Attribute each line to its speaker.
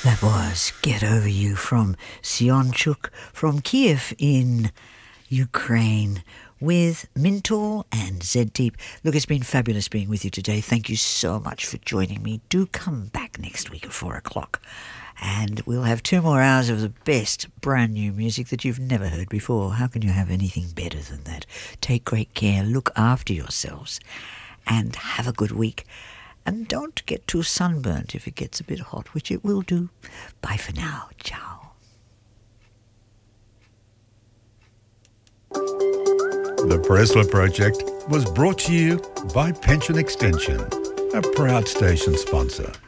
Speaker 1: That was Get Over You from Sionchuk from Kiev in Ukraine with Mintor and Zed Deep. Look, it's been fabulous being with you today. Thank you so much for joining me. Do come back next week at 4 o'clock and we'll have 2 more hours of the best brand new music that you've never heard before. How can you have anything better than that? Take great care, look after yourselves and have a good week. And don't get too sunburnt if it gets a bit hot, which it will do. Bye for now. Ciao.
Speaker 2: The Pressler Project was brought to you by Pension Extension, a proud station sponsor.